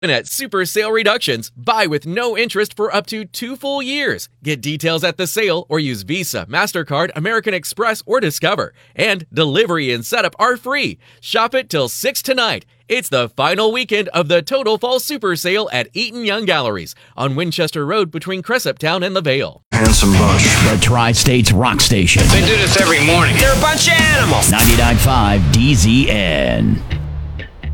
And at Super Sale Reductions, buy with no interest for up to 2 full years. Get details at the sale or use Visa, MasterCard, American Express, or Discover. And delivery and setup are free. Shop it till 6 tonight. It's the final weekend of the Total Fall Super Sale at Eaton Young Galleries on Winchester Road between Cressuptown and the Vale. Handsome Bush. The Tri-States Rock Station. They do this every morning. They're a bunch of animals. 99.5 DZN.